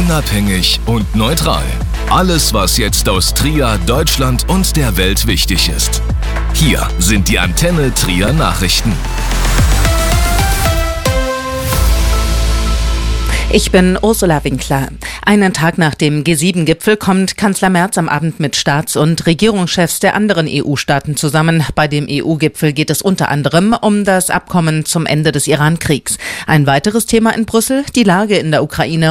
unabhängig und neutral. Alles, was jetzt aus Trier, Deutschland und der Welt wichtig ist. Hier sind die Antenne Trier Nachrichten. Ich bin Ursula Winkler. Einen Tag nach dem G7-Gipfel kommt Kanzler Merz am Abend mit Staats- und Regierungschefs der anderen EU-Staaten zusammen. Bei dem EU-Gipfel geht es unter anderem um das Abkommen zum Ende des Iran-Kriegs. Ein weiteres Thema in Brüssel, die Lage in der Ukraine